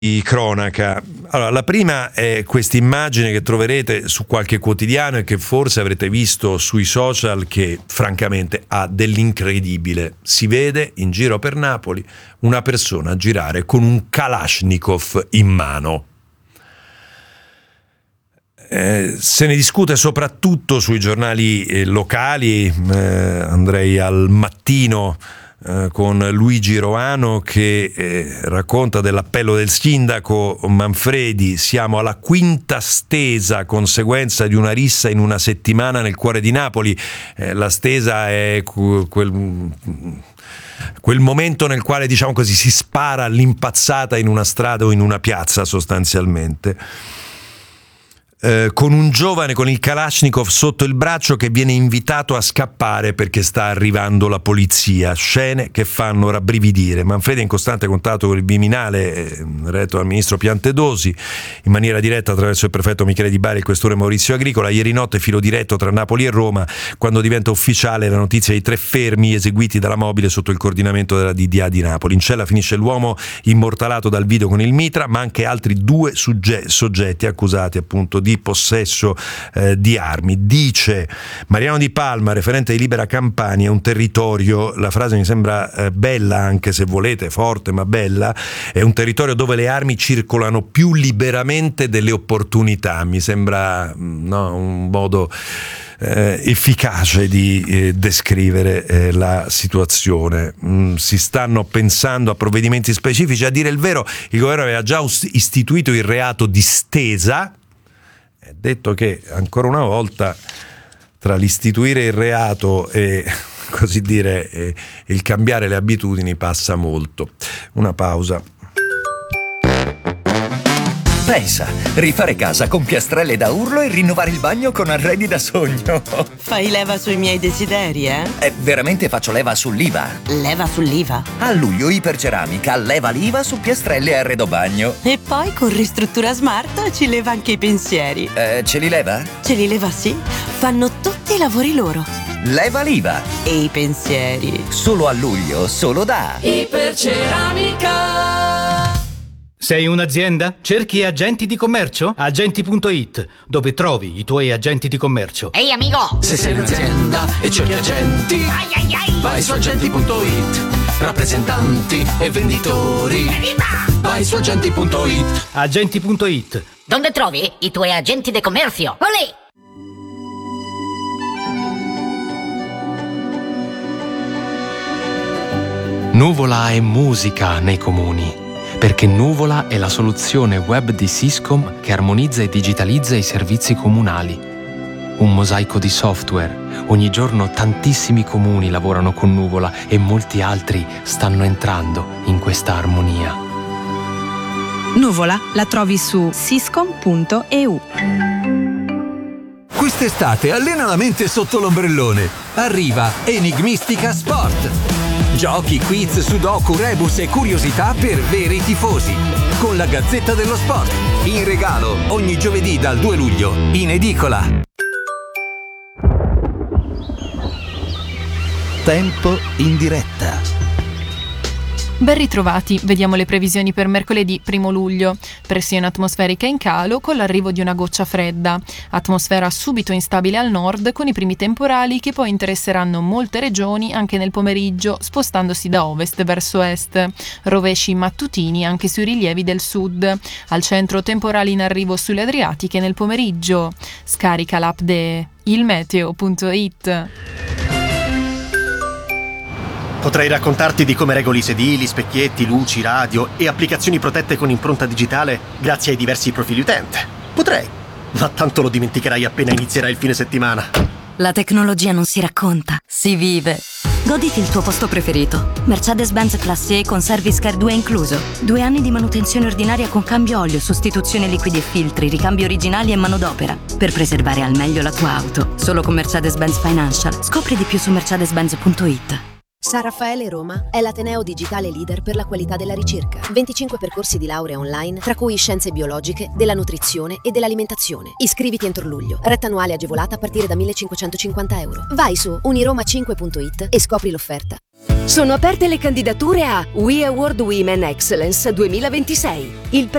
di cronaca. Allora, la prima è questa immagine che troverete su qualche quotidiano e che forse avrete visto sui social, che francamente ha dell'incredibile. Si vede in giro per Napoli una persona girare con un Kalashnikov in mano. Se ne discute soprattutto sui giornali locali, andrei al Mattino con Luigi Roano che racconta dell'appello del sindaco Manfredi: siamo alla quinta stesa conseguenza di una rissa in una settimana nel cuore di Napoli. La stesa è quel momento nel quale, diciamo così, si spara all'impazzata in una strada o in una piazza sostanzialmente. Con un giovane con il Kalashnikov sotto il braccio che viene invitato a scappare perché sta arrivando la polizia. Scene che fanno rabbrividire. Manfredi è in costante contatto con il Viminale, retto dal ministro Piantedosi, in maniera diretta attraverso il prefetto Michele Di Bari e il questore Maurizio Agricola. Ieri notte filo diretto tra Napoli e Roma, quando diventa ufficiale la notizia di 3 fermi eseguiti dalla mobile sotto il coordinamento della DDA di Napoli. In cella finisce l'uomo immortalato dal video con il mitra, ma anche altri 2 soggetti accusati appunto di possesso di armi. Dice Mariano Di Palma, referente di Libera Campania, un territorio, la frase mi sembra bella, anche se volete, forte ma bella, è un territorio dove le armi circolano più liberamente delle opportunità. Mi sembra un modo efficace di descrivere la situazione. Si stanno pensando a provvedimenti specifici. A dire il vero, il governo aveva già istituito il reato di stesa. È detto che, ancora una volta, tra l'istituire il reato e così dire il cambiare le abitudini passa molto. Una pausa. Pensa, rifare casa con piastrelle da urlo e rinnovare il bagno con arredi da sogno. Fai leva sui miei desideri, eh? Veramente faccio leva sull'IVA. Leva sull'IVA? A luglio Iperceramica leva l'IVA su piastrelle e arredo bagno. E poi con Ristruttura Smart ci leva anche i pensieri. Ce li leva? Ce li leva, sì. Fanno tutti i lavori loro. Leva l'IVA. E i pensieri. Solo a luglio, solo da Iperceramica. Sei un'azienda? Cerchi agenti di commercio? Agenti.it, dove trovi i tuoi agenti di commercio. Ehi amico! Se sei un'azienda e cerchi agenti, vai su agenti.it. Rappresentanti e venditori, vai su agenti.it. Agenti.it. Dove trovi i tuoi agenti di commercio? Olè! Nuvola è musica nei comuni, perché Nuvola è la soluzione web di Syscom che armonizza e digitalizza i servizi comunali. Un mosaico di software. Ogni giorno tantissimi comuni lavorano con Nuvola e molti altri stanno entrando in questa armonia. Nuvola la trovi su syscom.eu. Quest'estate allena la mente sotto l'ombrellone. Arriva Enigmistica Sport. Giochi, quiz, sudoku, rebus e curiosità per veri tifosi. Con la Gazzetta dello Sport. In regalo ogni giovedì dal 2 luglio in edicola. Tempo in diretta. Ben ritrovati, vediamo le previsioni per mercoledì 1 luglio. Pressione atmosferica in calo con l'arrivo di una goccia fredda. Atmosfera subito instabile al nord con i primi temporali che poi interesseranno molte regioni anche nel pomeriggio, spostandosi da ovest verso est. Rovesci mattutini anche sui rilievi del sud. Al centro temporali in arrivo sulle Adriatiche nel pomeriggio. Scarica l'app de ilmeteo.it. Potrei raccontarti di come regoli sedili, specchietti, luci, radio e applicazioni protette con impronta digitale grazie ai diversi profili utente. Potrei, ma tanto lo dimenticherai appena inizierà il fine settimana. La tecnologia non si racconta, si vive. Goditi il tuo posto preferito. Mercedes-Benz Classe E con Service Care 2 incluso. 2 anni di manutenzione ordinaria con cambio olio, sostituzione liquidi e filtri, ricambi originali e manodopera. Per preservare al meglio la tua auto. Solo con Mercedes-Benz Financial. Scopri di più su mercedes-benz.it. San Raffaele Roma è l'ateneo digitale leader per la qualità della ricerca. 25 percorsi di laurea online, tra cui scienze biologiche, della nutrizione e dell'alimentazione. Iscriviti entro luglio. Retta annuale agevolata a partire da €1.550. Vai su uniroma5.it e scopri l'offerta. Sono aperte le candidature a We Award Women Excellence 2026. Il